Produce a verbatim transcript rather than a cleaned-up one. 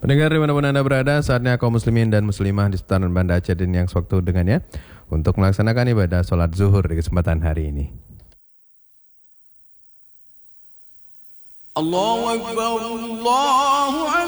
Pendengar dimanapun Anda berada, saatnya kaum muslimin dan muslimah di sekitaran Banda Aceh dan yang sewaktu dengannya untuk melaksanakan ibadah sholat zuhur di kesempatan hari ini. Allahu Akbar, Allahu Akbar.